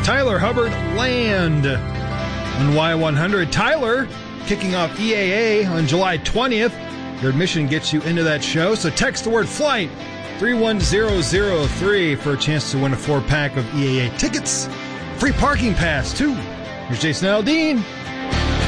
Tyler Hubbard Land. On Y100, Tyler kicking off EAA on July 20th. Your admission gets you into that show, so text the word flight 31003 for a chance to win a 4-pack of EAA tickets. Free parking pass, too. Here's Jason Aldean.